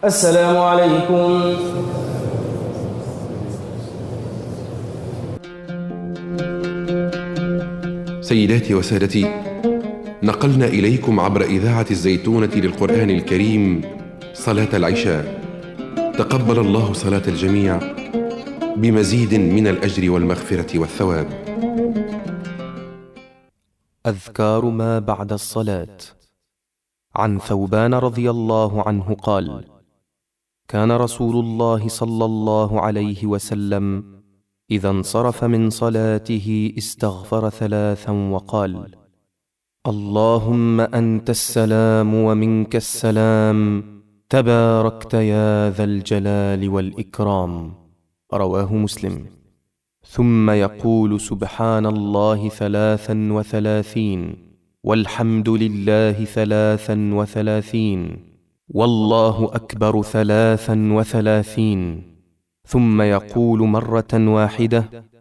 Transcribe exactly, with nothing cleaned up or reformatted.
السلام عليكم. سيداتي وسادتي، نقلنا إليكم عبر إذاعة الزيتونة للقرآن الكريم صلاة العشاء. تقبل الله صلاة الجميع بمزيد من الأجر والمغفرة والثواب. أذكار ما بعد الصلاة. عن ثوبان رضي الله عنه قال: كان رسول الله صلى الله عليه وسلم إذا انصرف من صلاته استغفر ثلاثا وقال: اللهم أنت السلام ومنك السلام، تباركت يا ذا الجلال والإكرام. رواه مسلم. ثم يقول: سبحان الله ثلاثا وثلاثين، والحمد لله ثلاثا وثلاثين، والله أكبر ثلاثا وثلاثين. ثم يقول مرة واحدة: